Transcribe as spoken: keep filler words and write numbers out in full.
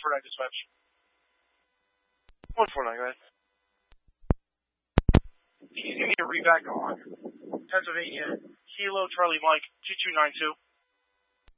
four nine dispatch. one four nine, go ahead. Can you give me a read back on Pennsylvania Kilo Charlie Mike two two nine two?